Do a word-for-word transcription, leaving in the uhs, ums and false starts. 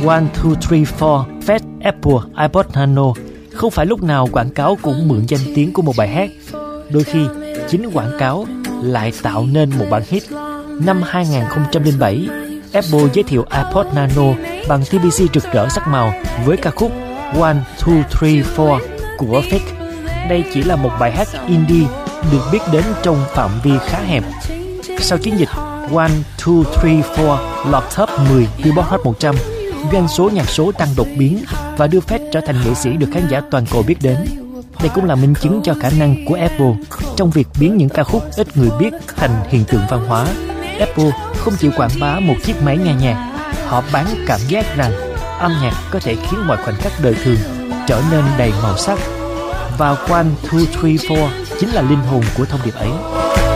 One, Two, Three, Four, Fat, Apple, iPod Nano không phải lúc nào quảng cáo cũng mượn danh tiếng của một bài hát. Đôi khi, chính quảng cáo lại tạo nên một bản hit. Năm hai không không bảy, Apple giới thiệu iPod Nano bằng tê pê xê rực rỡ sắc màu với ca khúc One, Two, Three, Four của Fake. Đây chỉ là một bài hát indie được biết đến trong phạm vi khá hẹp. Sau chiến dịch, One, Two, Three, Four lọt top mười Billboard Hot một trăm, doanh số nhạc số tăng đột biến và đưa Fate trở thành nghệ sĩ được khán giả toàn cầu biết đến. Đây cũng là minh chứng cho khả năng của Apple trong việc biến những ca khúc ít người biết thành hiện tượng văn hóa. Apple không chỉ quảng bá một chiếc máy nghe nhạc, họ bán cảm giác rằng âm nhạc có thể khiến mọi khoảnh khắc đời thường trở nên đầy màu sắc. Và One, Two, Three, Four chính là linh hồn của thông điệp ấy.